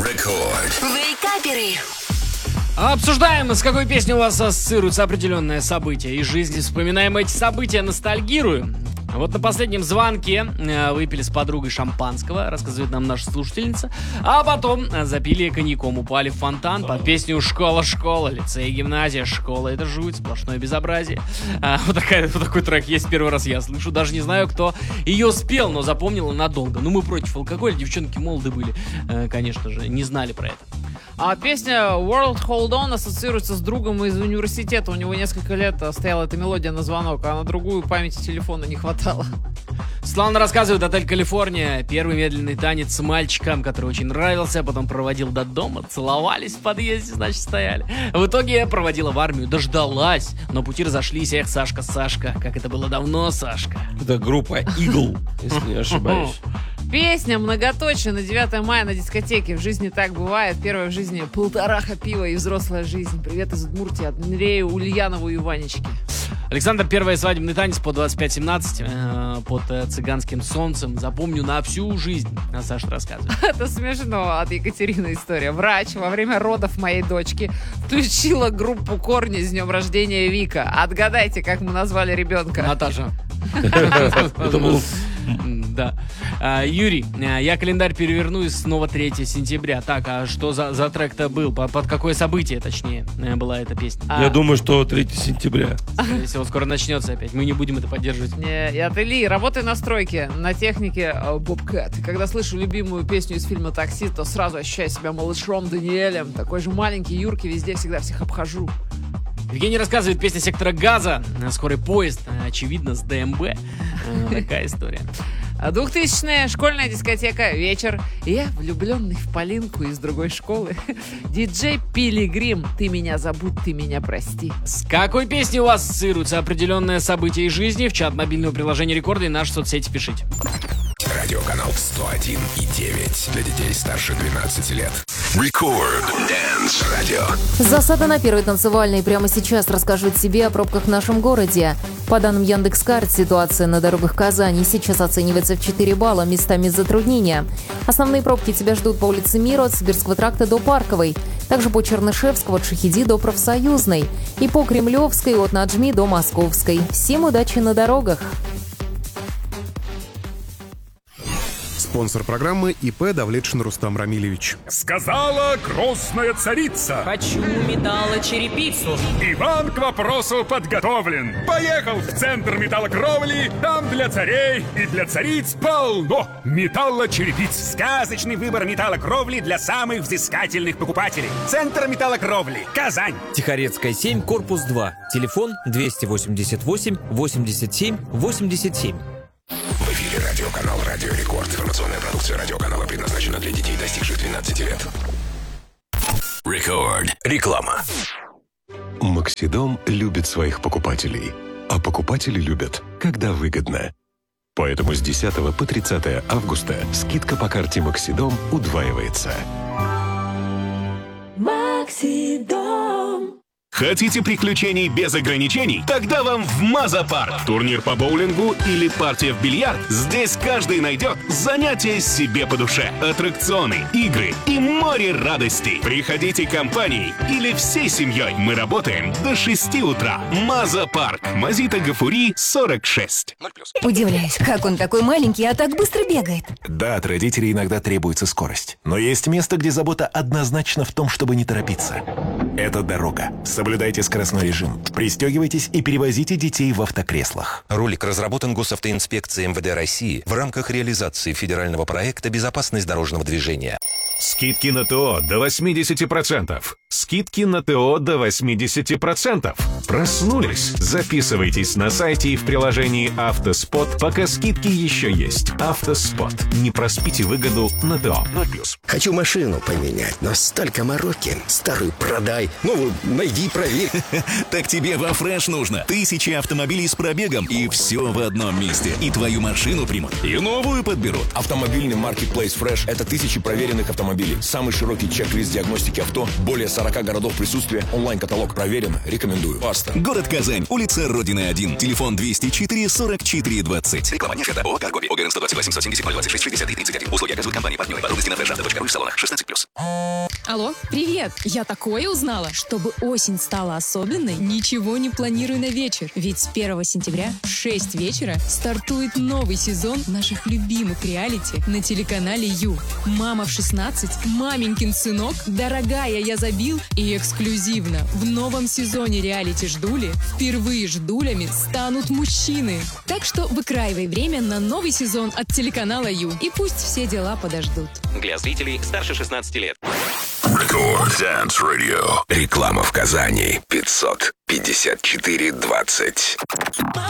Рекорд. Вейкаперы. Обсуждаем, с какой песней у вас ассоциируется определенное событие из жизни. Вспоминаем эти события, ностальгируем. Вот на последнем звонке выпили с подругой шампанского, рассказывает нам наша слушательница. А потом запили коньяком, упали в фонтан под песню «Школа-школа», лицей, гимназия, школа. Это жуть, сплошное безобразие. Вот такой трек есть, первый раз я слышу. Даже не знаю, кто ее спел, но запомнила надолго. Ну, мы против алкоголя, девчонки молоды были, конечно же, не знали про это. А песня World Hold On ассоциируется с другом из университета. У него несколько лет стояла эта мелодия на звонок, а на другую памяти телефона не хватало. Светлана рассказывает, отель «Калифорния». Первый медленный танец с мальчиком, который очень нравился, потом проводил до дома, целовались в подъезде, значит, стояли. В итоге проводила в армию, дождалась, но пути разошлись. Эх, Сашка, как это было давно, Сашка. Это группа Eagle, если не ошибаюсь. Песня многоточие на 9 мая на дискотеке. В жизни так бывает. Первая в жизни полтораха пива и взрослая жизнь. Привет из Удмуртии от Андрею, Ульянову и Ванечки. Александр, первый свадебный танец по 25-17 под цыганским солнцем. Запомню на всю жизнь. А Саша рассказывает. Это смешно. От Екатерины история. Врач во время родов моей дочки включила группу «Корни» с днем рождения Вика. Отгадайте, как мы назвали ребенка. Наташа. Это был... Да. Юрий, я календарь переверну и снова 3 сентября. Так, а что за трек-то был? Под какое событие, точнее, была эта песня? Я думаю, что 3 сентября. Скорее всего, скоро начнется опять. Мы не будем это поддерживать. И от Ильи. Работаю на стройке, на технике Bobcat. И когда слышу любимую песню из фильма «Такси», то сразу ощущаю себя малышом Даниэлем. Такой же маленький, юркий, везде всегда всех обхожу. Евгений рассказывает, песня «Сектора газа», «Скорый поезд», очевидно, с ДМБ. Такая история. 2000-е, школьная дискотека, вечер. Я влюбленный в Полинку из другой школы. Диджей Пилигрим, ты меня забудь, ты меня прости. С какой песней у вас ассоциируется определенное событие из жизни? В чат мобильного приложения Рекорда и наши соцсети пишите. Радиоканал 101,9 для детей старше 12 лет. Рекорд Дэнс Радио. Засада на первой танцевальной. Прямо сейчас расскажу тебе о пробках в нашем городе. По данным Яндекс.Карт, ситуация на дорогах Казани сейчас оценивается в 4 балла, местами затруднения. Основные пробки тебя ждут по улице Мира от Сибирского тракта до Парковой, также по Чернышевского от Шахиди до Профсоюзной и по Кремлевской от Наджми до Московской. Всем удачи на дорогах! Спонсор программы ИП Давлетшин Рустам Рамилевич. Сказала грозная царица. Хочу металлочерепицу. Иван к вопросу подготовлен. Поехал в центр металлокровли. Там для царей и для цариц полно металлочерепиц. Сказочный выбор металлокровли для самых взыскательных покупателей. Центр металлокровли. Казань. Тихорецкая 7, корпус 2. Телефон 288 87 87. В эфире радиоканал «Радио Рекорд». Информационная продукция радиоканала предназначена для детей, достигших 12 лет. Рекорд. Реклама. Максидом любит своих покупателей, а покупатели любят, когда выгодно. Поэтому с 10 по 30 августа скидка по карте Максидом удваивается. Максидом. Хотите приключений без ограничений? Тогда вам в Маза-парк. Турнир по боулингу или партия в бильярд? Здесь каждый найдет занятие себе по душе. Аттракционы, игры и море радостей. Приходите компанией или всей семьей. Мы работаем до 6 утра. Маза-парк. Мазита Гафури, 46. Удивляюсь, как он такой маленький, а так быстро бегает. Да, от родителей иногда требуется скорость. Но есть место, где забота однозначно в том, чтобы не торопиться. Это дорога. Соблюдайте скоростной режим. Пристегивайтесь и перевозите детей в автокреслах. Ролик разработан Госавтоинспекцией МВД России в рамках реализации федерального проекта «Безопасность дорожного движения». Скидки на ТО до 80%. Скидки на ТО до 80%. Проснулись? Записывайтесь на сайте и в приложении «Автоспот», пока скидки еще есть. «Автоспот». Не проспите выгоду на ТО. 0+. Хочу машину поменять, но столько мороки. Старую продай, новую найди, проверь. Так тебе во Фреш нужно. 1000 автомобилей с пробегом, и все в одном месте. И твою машину примут, и новую подберут. Автомобильный маркетплейс Фреш — это 1000 проверенных автомобилей автомобилей, самый широкий чек-лист диагностики авто, более 40 городов присутствия, онлайн-каталог проверено, рекомендую. Баста. Город Казань, улица Родины 1, телефон 204 44 20. Реклама не оферта. ООО «Каргоби». ОГРН 128 870 026 63 31. Услуги оказывают компании-партнеры. Подробности на freshauto.ru в салонах 16+. Алло, привет! Я такое узнала. Чтобы осень стала особенной, ничего не планирую на вечер. Ведь с 1 сентября в 6 вечера стартует новый сезон наших любимых реалити на телеканале Ю. «Мама в 16», «Маменькин сынок», «Дорогая, я забил» и эксклюзивно в новом сезоне реалити «Ждули» впервые ждулями станут мужчины. Так что выкраивай время на новый сезон от телеканала Ю. И пусть все дела подождут. Для зрителей старше 16 лет. Рекорд Dance Radio. Реклама в Казани 554 20.